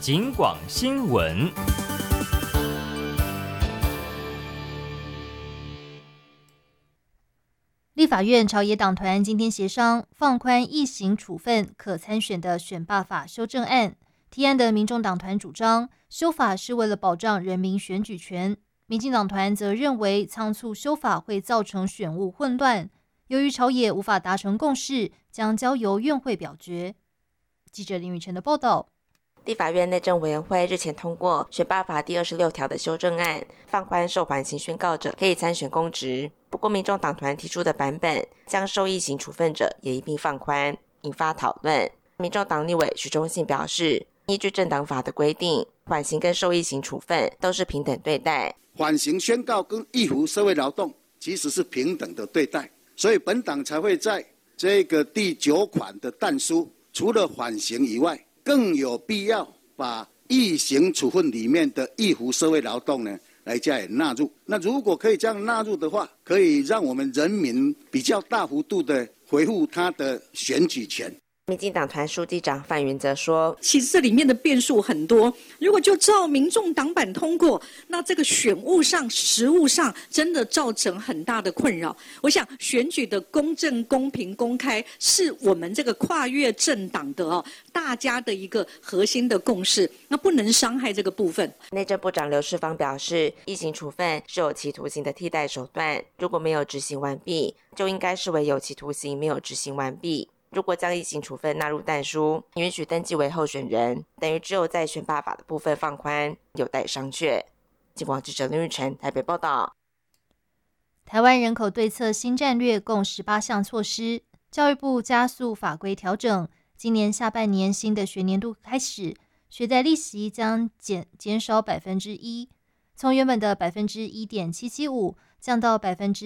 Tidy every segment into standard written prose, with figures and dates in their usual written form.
警广新闻。 立法院朝野党团今天协商放宽役刑处分可参选的选罢法修正案，提案的民众党团主张修法是为了保障人民选举权，民进党团则认为仓促修法会造成选务混乱，由于朝野无法达成共识，将交由院会表决。记者林宇晨的报道。 立法院内政委员会日前通过选罢法第26条的修正案，放宽受缓刑宣告者可以参选公职。不过民众党团提出的版本将受役刑处分者也一并放宽，引发讨论。民众党立委许忠信表示，依据政党法的规定，缓刑跟受役刑处分都是平等对待。 缓刑宣告跟易服社会劳动其实是平等的对待，所以本党才会在这个第9款的但书，除了缓刑以外，更有必要把役刑处分里面的易服社会劳动呢来加以纳入。那如果可以这样纳入的话，可以让我们人民比较大幅度的恢复他的选举权。 民进党团书记长范云则说， 其实这里面的变数很多，如果就照民众党版通过，那这个选务上实务上真的造成很大的困扰。我想选举的公正公平公开是我们这个跨越政党的大家的一个核心的共识，那不能伤害这个部分。 内政部长刘世芳表示，役刑处分是有期徒刑的替代手段，如果没有执行完毕，就应该视为有期徒刑没有执行完毕。如果将役刑处分纳入但书，允许登记为候选人，等于只有在选罢法的部分放宽，有待商榷。警广记者林玉成台北报道。 台湾人口对策新战略共18项措施，教育部加速法规调整，今年下半年新的学年度开始，学贷利息将减少1%，从原本的1.775%降到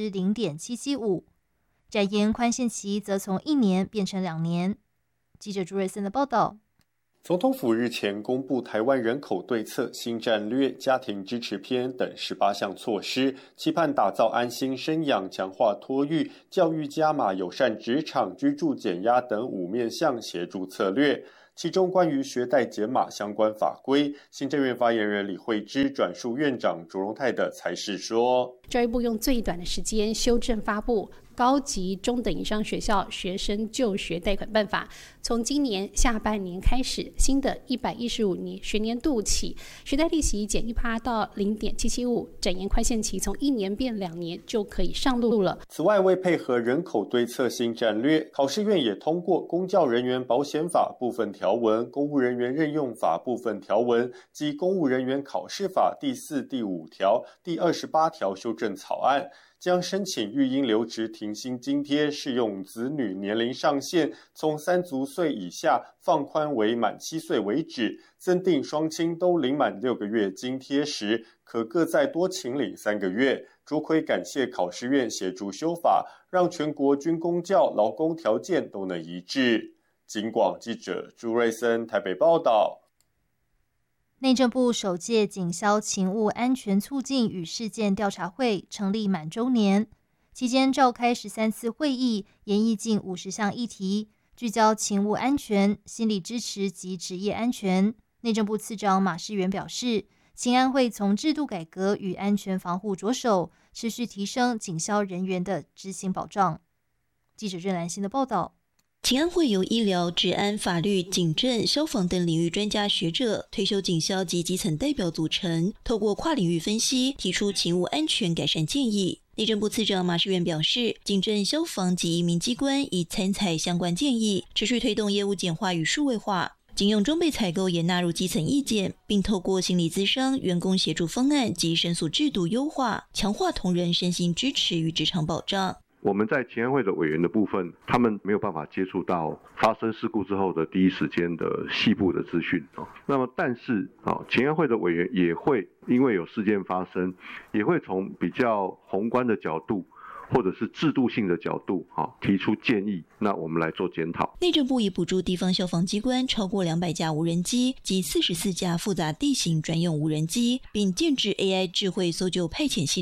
0.775%。展延宽限期则从1年变成2年。记者朱瑞森的报道。 总统府日前公布台湾人口对策新战略家庭支持篇等18项措施，期盼打造安心生养、强化托育、教育加码、友善职场、居住减压等5面向协助策略。其中关于学贷减码相关法规，行政院发言人李惠芝转述院长卓荣泰的裁示说， 教育部用最短的时间修正发布高级中等以上学校学生就学贷款办法，从今年下半年开始，新的115年学年度起，学贷利息减1%到0.775%，展延宽限期从1年变2年就可以上路了。 此外，为配合人口对策新战略，考试院也通过公教人员保险法部分条文、公务人员任用法部分条文及公务人员考试法第4、第5条、第28条修正草案，将申请育婴留职停薪津贴适用子女年龄上限从3足岁以下放宽为满7岁为止，增订双亲都领满6个月津贴时，可各再多请领3个月。卓奎感谢考试院协助修法，让全国军公教劳工条件都能一致。警广记者朱瑞森台北报道。 内政部首届警消勤务安全促进与事件调查会成立满周年，期间召开13次会议，研议近50项议题，聚焦勤务安全、心理支持及职业安全。内政部次长马世元表示，勤安会从制度改革与安全防护着手，持续提升警消人员的执行保障。记者任兰心的报道。 勤安会由医疗、治安、法律、警政、消防等领域专家学者、退休警消及基层代表组成，透过跨领域分析，提出勤务安全改善建议。内政部次长马世元表示，警政、消防及移民机关已参采相关建议，持续推动业务简化与数位化。警用装备采购也纳入基层意见，并透过心理咨商、员工协助方案及申诉制度优化，强化同仁身心支持与职场保障。 我们在勤安会的委员的部分，他们没有办法接触到发生事故之后的第一时间的细部的资讯。那么，但是勤安会的委员也会因为有事件发生，也会从比较宏观的角度，或者是制度性的角度提出建议，那我们来做检讨。 内政部已补助地方消防机关超过200架无人机及44架复杂地形专用无人机，并建置 AI 智慧搜救派遣系统。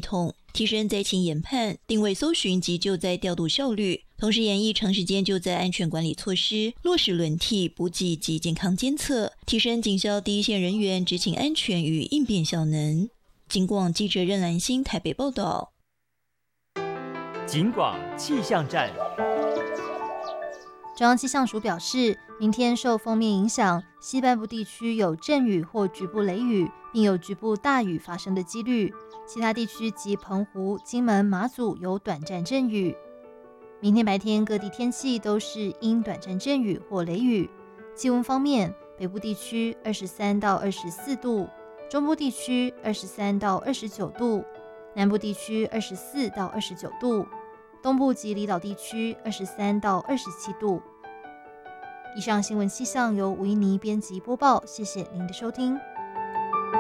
提升灾情研判、定位搜寻及救灾调度效率，同时研议长时间救灾安全管理措施，落实轮替、补给及健康监测，提升警消第一线人员执勤安全与应变效能。警广记者任兰心台北报道。 警广气象站。 中央气象署表示，明天受锋面影响，西半部地区有阵雨或局部雷雨，并有局部大雨发生的几率。其他地区及澎湖、金门、马祖有短暂阵雨。明天白天各地天气都是阴短暂阵雨或雷雨。气温方面，北部地区23到24度，中部地区23到29度，南部地区24到29度，东部及离岛地区23到27度。以上新闻气象由吴依妮编辑播报，谢谢您的收听。